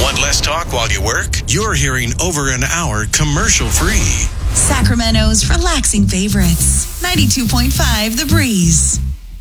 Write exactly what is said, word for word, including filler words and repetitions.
Want less talk while you work? You're hearing over an hour commercial-free. Sacramento's relaxing favorites. ninety-two point five The Breeze.